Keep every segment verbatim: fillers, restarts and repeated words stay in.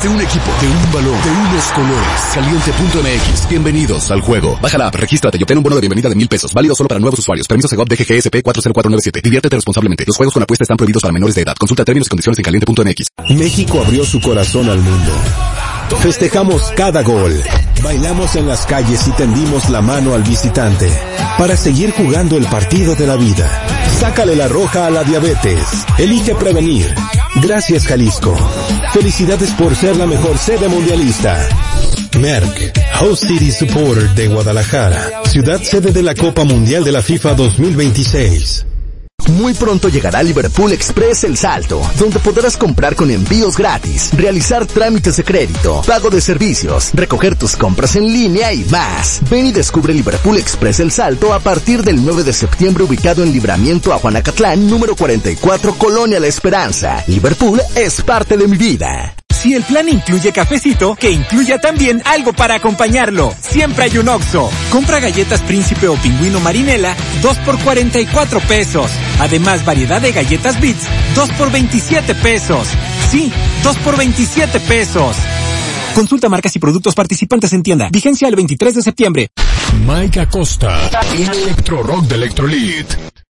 de un equipo, de un balón, de unos colores. Caliente punto m x. Bienvenidos al juego. Baja la app, regístrate y obtén un bono de bienvenida de mil pesos. Válido solo para nuevos usuarios. Permiso Segov D G G S P cuatro cero cuatro nueve siete. Diviértete responsablemente. Los juegos con apuesta están prohibidos para menores de edad. Consulta términos y condiciones en caliente punto m x. México abrió su corazón al mundo. Festejamos cada gol. Bailamos en las calles y tendimos la mano al visitante para seguir jugando el partido de la vida. Sácale la roja a la diabetes. Elige prevenir. Gracias, Jalisco. Felicidades por ser la mejor sede mundialista. Merck, Host City Supporter de Guadalajara, ciudad sede de la Copa Mundial de la FIFA dos mil veintiséis. Muy pronto llegará Liverpool Express El Salto, donde podrás comprar con envíos gratis, realizar trámites de crédito, pago de servicios, recoger tus compras en línea y más. Ven y descubre Liverpool Express El Salto a partir del nueve de septiembre, ubicado en Libramiento a Juanacatlán, número cuarenta y cuatro, Colonia La Esperanza. Liverpool es parte de mi vida. Si el plan incluye cafecito, que incluya también algo para acompañarlo. Siempre hay un Oxxo. Compra galletas Príncipe o Pingüino Marinela, dos por cuarenta y cuatro pesos. Además, variedad de galletas Bits, dos por veintisiete pesos. Sí, dos por veintisiete pesos. Consulta marcas y productos participantes en tienda. Vigencia el veintitrés de septiembre. Mike Acosta, en Electro Rock de Electrolit.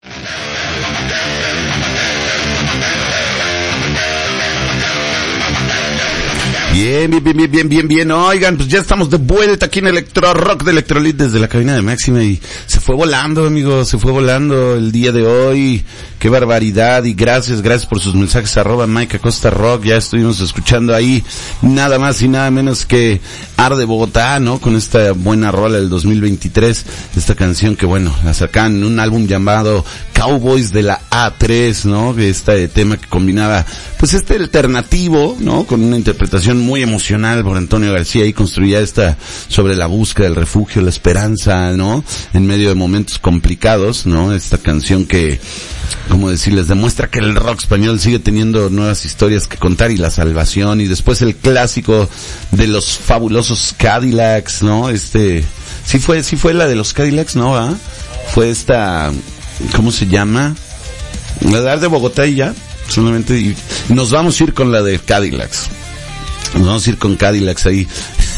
Bien, bien, bien, bien, bien, bien, bien. Oigan, pues ya estamos de vuelta aquí en Electro Rock de Electrolit desde la cabina de Máxima y se fue volando, amigos, se fue volando el día de hoy. Qué barbaridad y gracias, gracias por sus mensajes, arroba Mike Acosta Rock. Ya estuvimos escuchando ahí nada más y nada menos que Arde Bogotá, ¿no? Con esta buena rola del dos mil veintitrés, esta canción que bueno, la sacan en un álbum llamado Cowboys de la A tres, ¿no? Este tema que combinaba pues este alternativo, ¿no? Con una interpretación muy emocional por Antonio García y construía esta sobre la búsqueda del refugio, la esperanza, ¿no? En medio de momentos complicados, ¿no? Esta canción que, como decirles, demuestra que el rock español sigue teniendo nuevas historias que contar y la salvación, y después el clásico de los fabulosos Cadillacs, ¿no? Este, sí fue, sí fue la de los Cadillacs, ¿no? ¿Ah? Fue esta, ¿cómo se llama? La de Arde Bogotá y ya, solamente, y nos vamos a ir con la de Cadillacs. Nos vamos a ir con Cadillacs ahí.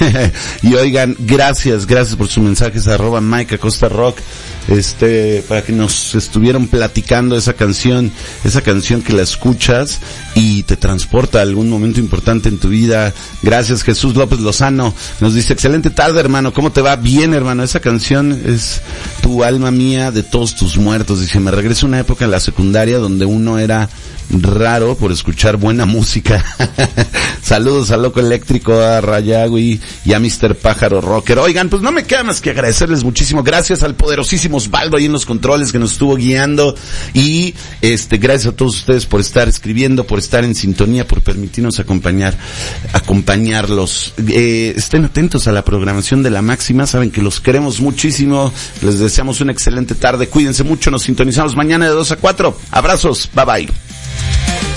Y oigan, gracias, gracias por sus mensajes, arroba Mike Acosta Rock, este, para que nos estuvieron platicando esa canción, esa canción que la escuchas y te transporta a algún momento importante en tu vida. Gracias, Jesús López Lozano, nos dice, excelente tarde, hermano, ¿cómo te va? Bien, hermano, esa canción es tu alma mía de todos tus muertos. Dice, me regreso a una época en la secundaria donde uno era raro por escuchar buena música. Saludos a Loco Eléctrico, a Rayagui y a mister Pájaro Rocker. Oigan, pues no me queda más que agradecerles muchísimo. Gracias al poderosísimo Osvaldo ahí en los controles que nos estuvo guiando, y este, gracias a todos ustedes por estar escribiendo, por estar en sintonía, por permitirnos acompañar, acompañarlos. Eh, estén atentos a la programación de La Máxima, saben que los queremos muchísimo, les deseamos una excelente tarde, cuídense mucho, nos sintonizamos mañana de dos a cuatro. Abrazos, bye bye.